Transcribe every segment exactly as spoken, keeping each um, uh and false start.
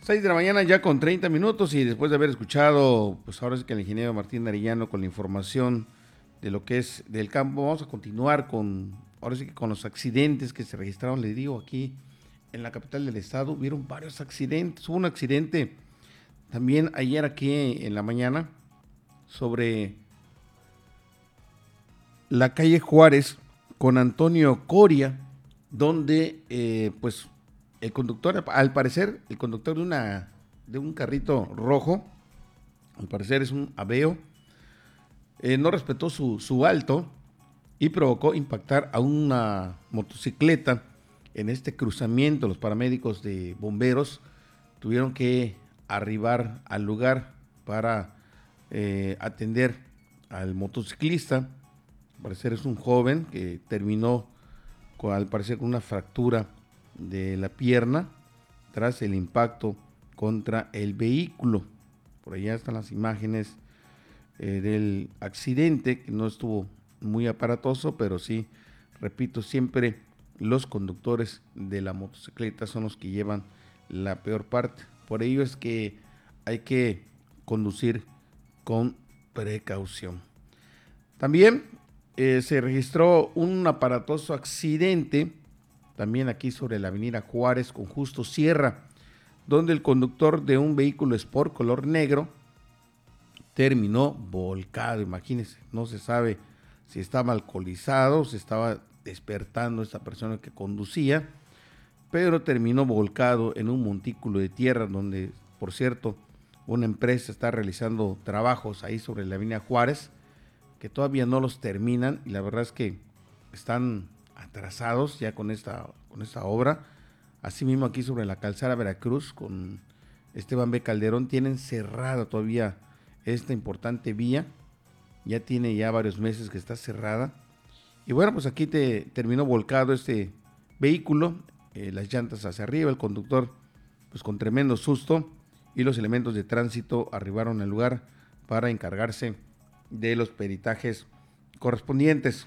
seis de la mañana ya con treinta minutos y después de haber escuchado, pues ahora sí que el ingeniero Martín Arellano con la información de lo que es del campo, vamos a continuar con, ahora sí que con los accidentes que se registraron, le digo, aquí en la capital del estado, hubieron varios accidentes, hubo un accidente también ayer aquí en la mañana sobre la calle Juárez con Antonio Coria, donde eh, pues el conductor, al parecer, el conductor de una de un carrito rojo, al parecer es un Aveo, eh, no respetó su, su alto y provocó impactar a una motocicleta en este cruzamiento. Los paramédicos de bomberos tuvieron que arribar al lugar para eh, atender al motociclista. Al parecer es un joven que terminó con, al parecer con una fractura de la pierna tras el impacto contra el vehículo. Por allá están las imágenes eh, del accidente, que no estuvo muy aparatoso, pero sí, repito, siempre los conductores de la motocicleta son los que llevan la peor parte. Por ello es que hay que conducir con precaución. También eh, se registró un aparatoso accidente también aquí sobre la avenida Juárez con Justo Sierra, donde el conductor de un vehículo Sport color negro terminó volcado. Imagínense, no se sabe si estaba alcoholizado, si estaba despertando esta persona que conducía, pero terminó volcado en un montículo de tierra donde, por cierto, una empresa está realizando trabajos ahí sobre la avenida Juárez, que todavía no los terminan y la verdad es que están atrasados ya con esta, con esta obra. Asimismo aquí sobre la calzada Veracruz con Esteban B. Calderón tienen cerrada todavía esta importante vía, ya tiene ya varios meses que está cerrada. Y bueno, pues aquí te terminó volcado este vehículo, eh, las llantas hacia arriba, el conductor pues con tremendo susto y los elementos de tránsito arribaron al lugar para encargarse de los peritajes correspondientes.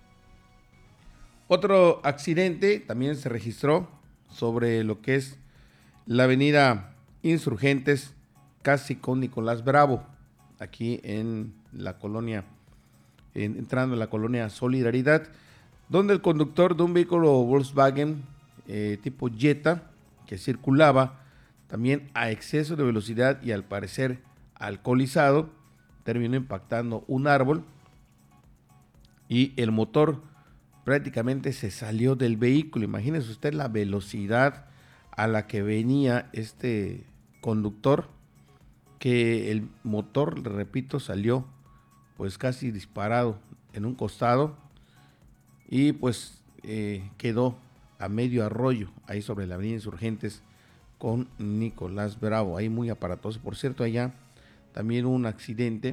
Otro accidente también se registró sobre lo que es la avenida Insurgentes, casi con Nicolás Bravo, aquí en la colonia, en, entrando en la colonia Solidaridad, donde el conductor de un vehículo Volkswagen eh, tipo Jetta, que circulaba también a exceso de velocidad y al parecer alcoholizado, terminó impactando un árbol y el motor prácticamente se salió del vehículo. Imagínese usted la velocidad a la que venía este conductor, que el motor, le repito, salió pues casi disparado en un costado y pues eh, quedó a medio arroyo ahí sobre la avenida Insurgentes con Nicolás Bravo, ahí muy aparatoso. Por cierto, allá también hubo un accidente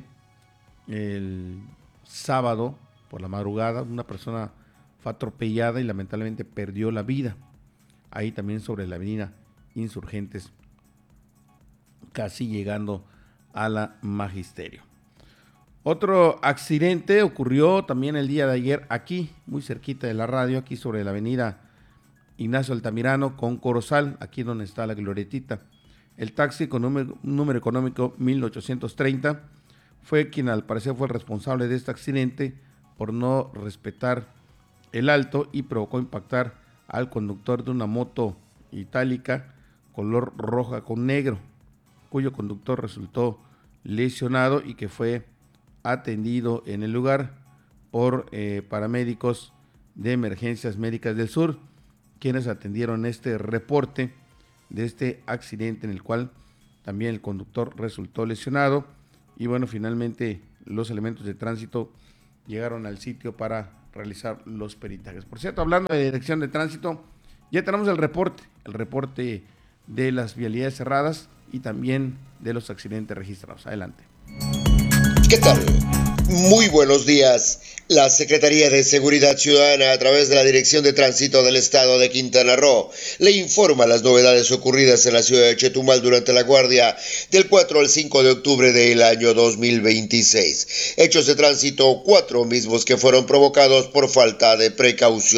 el sábado por la madrugada, una persona fue atropellada y lamentablemente perdió la vida, ahí también sobre la avenida Insurgentes, casi llegando a la Magisterio. Otro accidente ocurrió también el día de ayer aquí, muy cerquita de la radio, aquí sobre la avenida Ignacio Altamirano con Corozal, aquí donde está la glorietita. El taxi con número, número económico mil ochocientos treinta fue quien al parecer fue el responsable de este accidente por no respetar el alto y provocó impactar al conductor de una moto itálica color roja con negro, cuyo conductor resultó lesionado y que fue atendido en el lugar por eh, paramédicos de Emergencias Médicas del Sur, quienes atendieron este reporte de este accidente en el cual también el conductor resultó lesionado y bueno, finalmente los elementos de tránsito llegaron al sitio para realizar los peritajes. Por cierto, hablando de dirección de tránsito, ya tenemos el reporte, el reporte de las vialidades cerradas y también de los accidentes registrados. Adelante. ¿Qué tal? Muy buenos días. La Secretaría de Seguridad Ciudadana, a través de la Dirección de Tránsito del Estado de Quintana Roo, le informa las novedades ocurridas en la ciudad de Chetumal durante la guardia del cuatro al cinco de octubre del año dos mil veintiséis. Hechos de tránsito, cuatro mismos que fueron provocados por falta de precaución.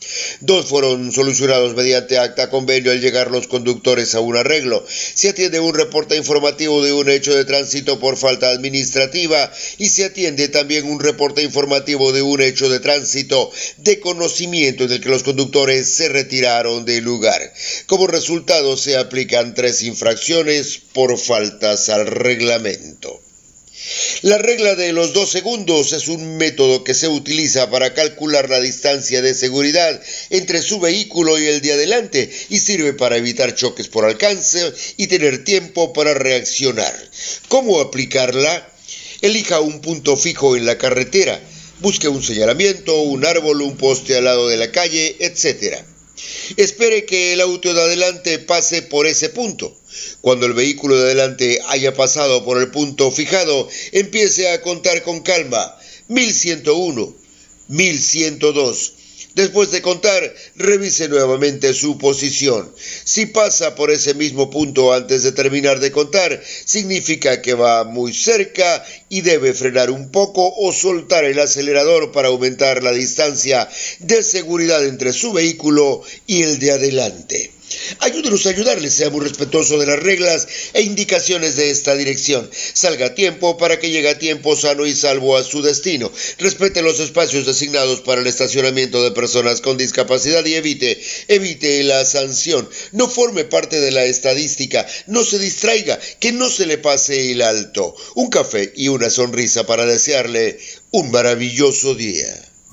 Dos fueron solucionados mediante acta convenio al llegar los conductores a un arreglo. Se atiende un reporte informativo de un hecho de tránsito por falta administrativa y se atiende también un reporte informativo de un hecho de tránsito de conocimiento en el que los conductores se retiraron del lugar. Como resultado se aplican tres infracciones por faltas al reglamento. La regla de los dos segundos es un método que se utiliza para calcular la distancia de seguridad entre su vehículo y el de adelante y sirve para evitar choques por alcance y tener tiempo para reaccionar. ¿Cómo aplicarla? Elija un punto fijo en la carretera, busque un señalamiento, un árbol, un poste al lado de la calle, etcétera. Espere que el auto de adelante pase por ese punto. Cuando el vehículo de adelante haya pasado por el punto fijado, empiece a contar con calma. mil ciento uno, mil ciento dos. Después de contar, revise nuevamente su posición. Si pasa por ese mismo punto antes de terminar de contar, significa que va muy cerca y debe frenar un poco o soltar el acelerador para aumentar la distancia de seguridad entre su vehículo y el de adelante. Ayúdenos a ayudarles, seamos respetuosos de las reglas e indicaciones de esta dirección. Salga a tiempo para que llegue a tiempo sano y salvo a su destino. Respete los espacios designados para el estacionamiento de personas con discapacidad y evite, evite la sanción. No forme parte de la estadística, no se distraiga, que no se le pase el alto. Un café y una sonrisa para desearle un maravilloso día.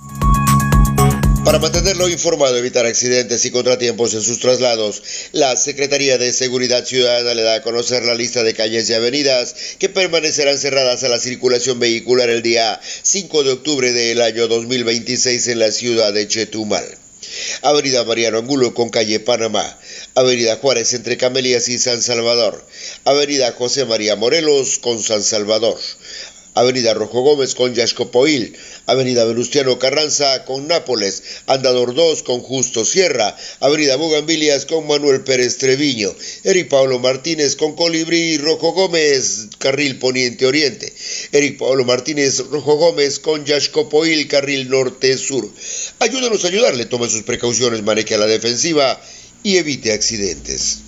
Para mantenerlo informado y evitar accidentes y contratiempos en sus traslados, la Secretaría de Seguridad Ciudadana le da a conocer la lista de calles y avenidas que permanecerán cerradas a la circulación vehicular el día cinco de octubre del año dos mil veintiséis en la ciudad de Chetumal. Avenida Mariano Angulo con calle Panamá, Avenida Juárez entre Camelias y San Salvador, Avenida José María Morelos con San Salvador, Avenida Rojo Gómez con Yaxcopoil, Avenida Venustiano Carranza con Nápoles, Andador dos con Justo Sierra, Avenida Bugambilias con Manuel Pérez Treviño, Eric Pablo Martínez con Colibrí y Rojo Gómez, carril Poniente Oriente, Eric Pablo Martínez Rojo Gómez con Yaxcopoil, carril Norte Sur. Ayúdanos a ayudarle, tome sus precauciones, maneje a la defensiva y evite accidentes.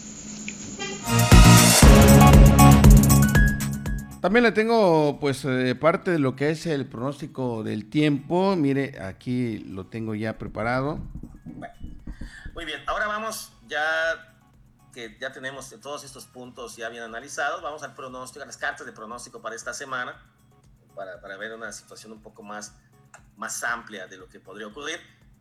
También le tengo pues eh, parte de lo que es el pronóstico del tiempo. Mire, aquí lo tengo ya preparado. Bueno, muy bien, ahora vamos, ya que ya tenemos todos estos puntos ya bien analizados, vamos al pronóstico, a las cartas de pronóstico para esta semana, para, para ver una situación un poco más, más amplia de lo que podría ocurrir.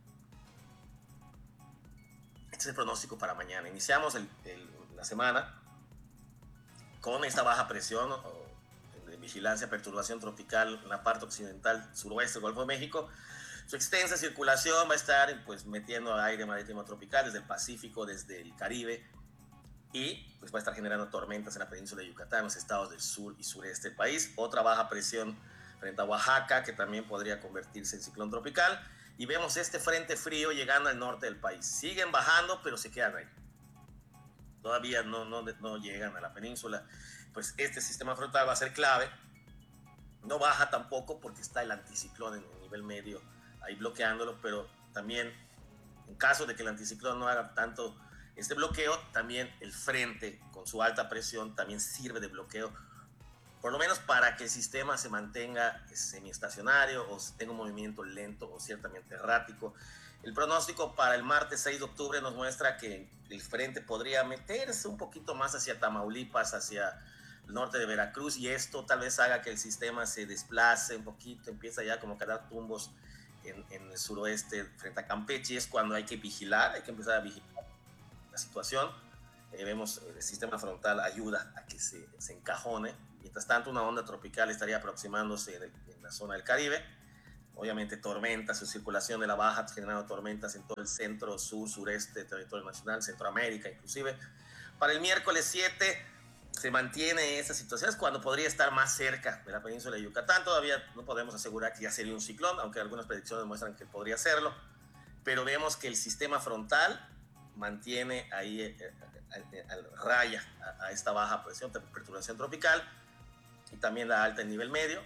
Este es el pronóstico para mañana. Iniciamos el, el, la semana con esta baja presión o de vigilancia, perturbación tropical en la parte occidental, suroeste del Golfo de México. Su extensa circulación va a estar pues metiendo aire marítimo tropical desde el Pacífico, desde el Caribe, y pues va a estar generando tormentas en la península de Yucatán, los estados del sur y sureste del país. Otra baja presión frente a Oaxaca, que también podría convertirse en ciclón tropical. Y vemos este frente frío llegando al norte del país. Siguen bajando, pero se quedan ahí. Todavía no, no, no llegan a la península. Pues este sistema frontal va a ser clave. No baja tampoco porque está el anticiclón en el nivel medio ahí bloqueándolo, pero también en caso de que el anticiclón no haga tanto este bloqueo, también el frente con su alta presión también sirve de bloqueo, por lo menos para que el sistema se mantenga semiestacionario o tenga un movimiento lento o ciertamente errático. El pronóstico para el martes seis de octubre nos muestra que el frente podría meterse un poquito más hacia Tamaulipas, hacia el norte de Veracruz, y esto tal vez haga que el sistema se desplace un poquito, empieza ya como a dar tumbos en, en el suroeste frente a Campeche, y es cuando hay que vigilar, hay que empezar a vigilar la situación. Eh, vemos el sistema frontal ayuda a que se, se encajone. Mientras tanto, una onda tropical estaría aproximándose en, el, en la zona del Caribe. Obviamente tormentas, su circulación de la baja generando tormentas en todo el centro, sur, sureste, territorio nacional, Centroamérica inclusive. Para el miércoles siete se mantiene esa situación, es cuando podría estar más cerca de la península de Yucatán. Todavía no podemos asegurar que ya sería un ciclón, aunque algunas predicciones muestran que podría serlo, pero vemos que el sistema frontal mantiene ahí eh, eh, eh, raya a, a esta baja presión, perturbación tropical, y también la alta en nivel medio,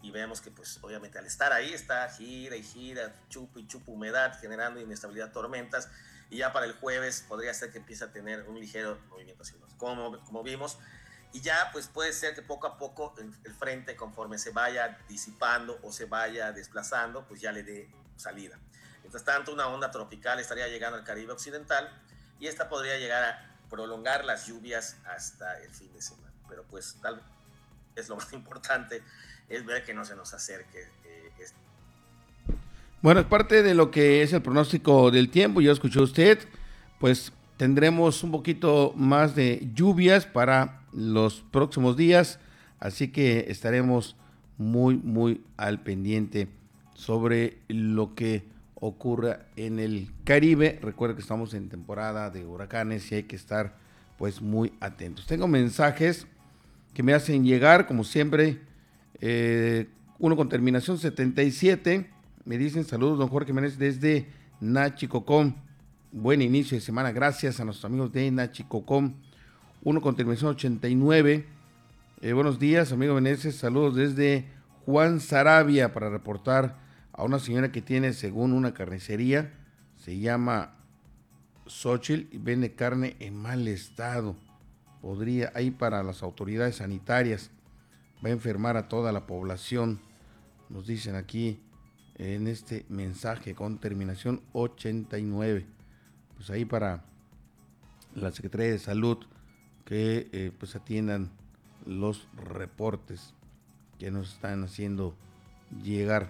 y vemos que pues obviamente al estar ahí está gira y gira, chupa y chupa humedad, generando inestabilidad, tormentas, y ya para el jueves podría ser que empiece a tener un ligero movimiento hacia el norte, como, como vimos, y ya pues puede ser que poco a poco el, el frente, conforme se vaya disipando o se vaya desplazando, pues ya le dé salida. Mientras tanto, una onda tropical estaría llegando al Caribe occidental, y esta podría llegar a prolongar las lluvias hasta el fin de semana, pero pues tal vez lo más importante es ver que no se nos acerque eh, este. Bueno, es parte de lo que es el pronóstico del tiempo. Ya escuchó usted, pues tendremos un poquito más de lluvias para los próximos días, así que estaremos muy, muy al pendiente sobre lo que ocurra en el Caribe. Recuerden que estamos en temporada de huracanes y hay que estar pues muy atentos. Tengo mensajes que me hacen llegar, como siempre, eh, uno con terminación setenta y siete, me dicen: saludos, don Jorge Meneses desde Nachicocom, buen inicio de semana, gracias a nuestros amigos de Nachicocom. Uno con terminación ochenta y nueve, eh, buenos días, amigo Meneses, saludos desde Juan Sarabia para reportar a una señora que tiene, según una carnicería, se llama Xochitl y vende carne en mal estado. Podría, ahí para las autoridades sanitarias, va a enfermar a toda la población, nos dicen aquí en este mensaje con terminación ochenta y nueve. Pues ahí para la Secretaría de Salud que eh, pues atiendan los reportes que nos están haciendo llegar.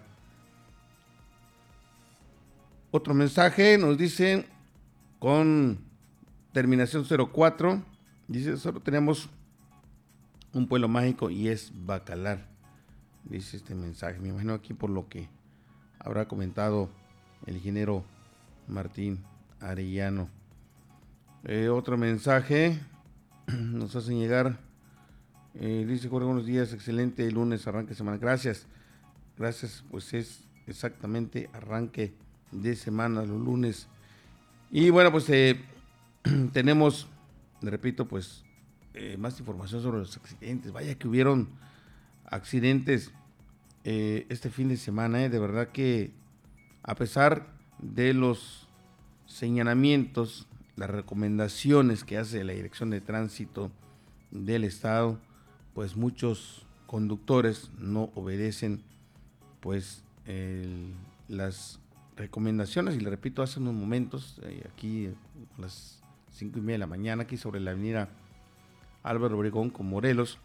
Otro mensaje nos dicen con terminación cero cuatro, dice: solo tenemos un pueblo mágico y es Bacalar, dice este mensaje. Me imagino aquí por lo que habrá comentado el ingeniero Martín Arellano. Eh, otro mensaje nos hacen llegar, eh, dice: Jorge, buenos días, excelente lunes, arranque de semana. Gracias, gracias, pues es exactamente arranque de semana, los lunes. Y bueno, pues eh, tenemos, repito, pues eh, más información sobre los accidentes. Vaya que hubieron accidentes eh, este fin de semana, eh, de verdad que a pesar de los señalamientos, las recomendaciones que hace la Dirección de Tránsito del Estado, pues muchos conductores no obedecen pues el, las recomendaciones. Y le repito, hace unos momentos, eh, aquí a las cinco y media de la mañana, aquí sobre la avenida Álvaro Obregón con Morelos,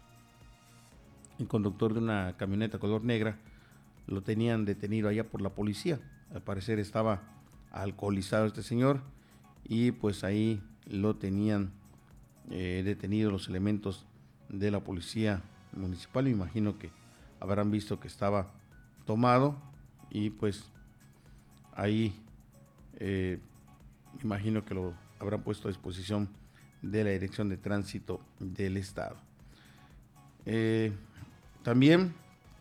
el conductor de una camioneta color negra lo tenían detenido allá por la policía. Al parecer estaba alcoholizado este señor y pues ahí lo tenían eh, detenido los elementos de la policía municipal. Me imagino que habrán visto que estaba tomado y pues ahí eh, me imagino que lo habrán puesto a disposición de la Dirección de Tránsito del Estado. Eh, también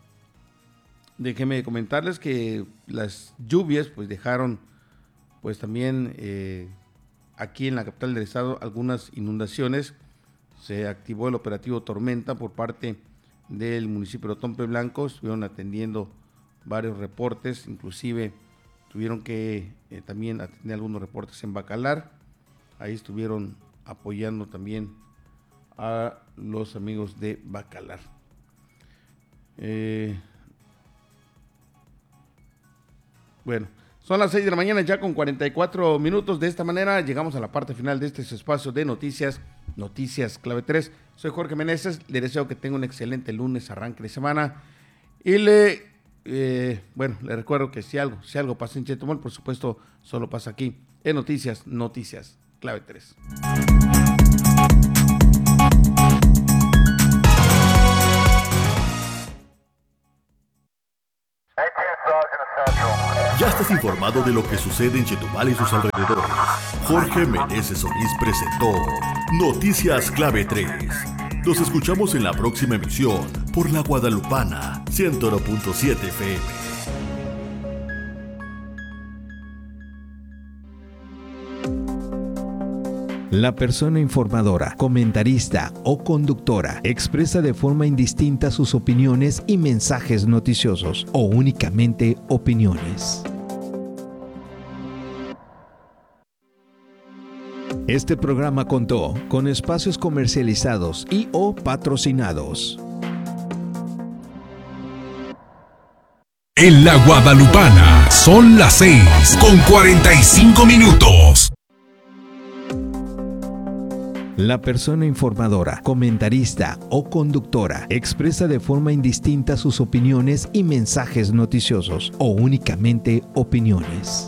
déjenme comentarles que las lluvias pues dejaron pues también eh, aquí en la capital del estado algunas inundaciones. Se activó el operativo Tormenta por parte del municipio de Otompe Blanco, estuvieron atendiendo varios reportes, inclusive tuvieron que eh, también atender algunos reportes en Bacalar. Ahí estuvieron apoyando también a los amigos de Bacalar. Eh, bueno, son las seis de la mañana ya con cuarenta y cuatro minutos. De esta manera llegamos a la parte final de este espacio de noticias, Noticias Clave tres. Soy Jorge Meneses, le deseo que tenga un excelente lunes, arranque de semana. Y le, eh, bueno, le recuerdo que si algo, si algo pasa en Chetumal, por supuesto, solo pasa aquí en Noticias, Noticias Clave tres. Ya estás informado de lo que sucede en Chetumal y sus alrededores. Jorge Meneses Solís presentó Noticias Clave tres. Nos escuchamos en la próxima emisión por La Guadalupana ciento uno punto siete F M. La persona informadora, comentarista o conductora expresa de forma indistinta sus opiniones y mensajes noticiosos o únicamente opiniones. Este programa contó con espacios comercializados y o patrocinados. En la Guadalupana son las seis con cuarenta y cinco minutos. La persona informadora, comentarista o conductora expresa de forma indistinta sus opiniones y mensajes noticiosos o únicamente opiniones.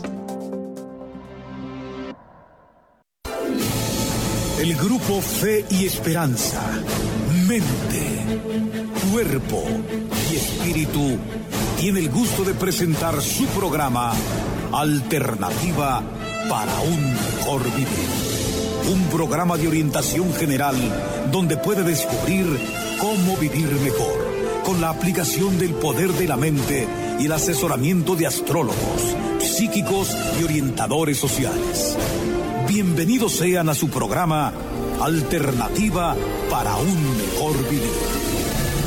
El grupo Fe y Esperanza, Mente, Cuerpo y Espíritu tiene el gusto de presentar su programa Alternativa para un Mejor Vivir. Un programa de orientación general donde puede descubrir cómo vivir mejor con la aplicación del poder de la mente y el asesoramiento de astrólogos, psíquicos y orientadores sociales. Bienvenidos sean a su programa Alternativa para un Mejor Vivir.